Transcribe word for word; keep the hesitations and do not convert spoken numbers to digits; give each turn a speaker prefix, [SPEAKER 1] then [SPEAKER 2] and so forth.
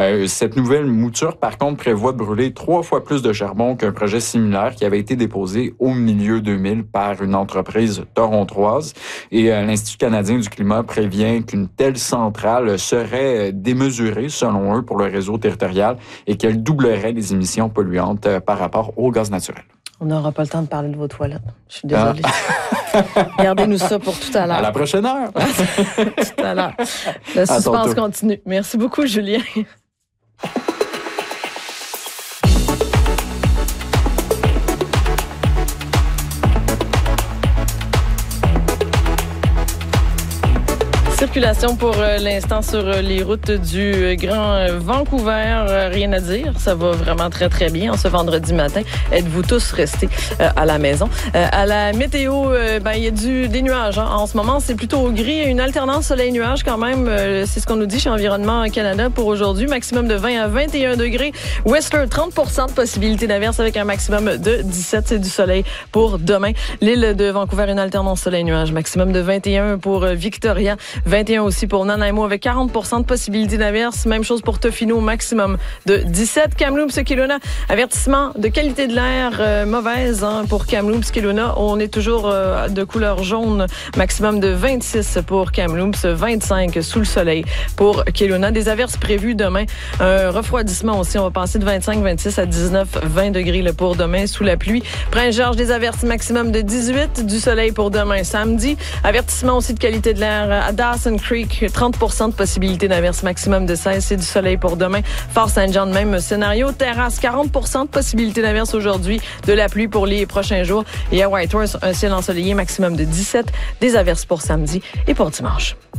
[SPEAKER 1] Euh, cette nouvelle mouture, par contre, prévoit de brûler trois fois plus de charbon qu'un projet similaire qui avait été déposé au milieu deux mille par une entreprise torontoise. Et euh, l'Institut canadien du climat prévient qu'une telle centrale serait démesurée, selon eux, pour le réseau territorial et qu'elle doublerait les émissions polluantes euh, par rapport au gaz naturel.
[SPEAKER 2] On n'aura pas le temps de parler de vos toilettes. Je suis désolée. Ah. Gardez-nous ça pour tout à l'heure.
[SPEAKER 1] À la prochaine heure.
[SPEAKER 2] Tout à l'heure. Le suspense continue. Merci beaucoup, Julien. Circulation pour l'instant sur les routes du Grand Vancouver. Rien à dire. Ça va vraiment très, très bien en ce vendredi matin. Êtes-vous tous restés à la maison? À la météo, ben, il y a du, des nuages. Hein. En ce moment, c'est plutôt gris. Une alternance soleil-nuage quand même. C'est ce qu'on nous dit chez Environnement Canada pour aujourd'hui. Maximum de vingt à vingt et un degrés. Whistler, trente pour cent de possibilité d'averse avec un maximum de dix-sept. C'est du soleil pour demain. L'île de Vancouver, une alternance soleil-nuage. Maximum de vingt et un pour Victoria. vingt et un aussi pour Nanaimo avec quarante pour cent de possibilité d'averse. Même chose pour Tofino, maximum de dix-sept. Kamloops, Kelowna, avertissement de qualité de l'air euh, mauvaise hein, pour Kamloops, Kelowna. On est toujours euh, de couleur jaune, maximum de vingt-six pour Kamloops, vingt-cinq sous le soleil pour Kelowna. Des averses prévues demain. Un refroidissement aussi. On va passer de vingt-cinq vingt-six à dix-neuf vingt degrés là, pour demain sous la pluie. Prince-Georges, des averses maximum de dix-huit. Du soleil pour demain samedi. Avertissement aussi de qualité de l'air à Dawson Creek, trente pour cent de possibilité d'averse, maximum de seize. C'est du soleil pour demain. Fort-Saint-Jean, même scénario. Terrasse, quarante pour cent de possibilité d'averse aujourd'hui. De la pluie pour les prochains jours. Et à Whitehorse, un ciel ensoleillé, maximum de dix-sept. Des averses pour samedi et pour dimanche.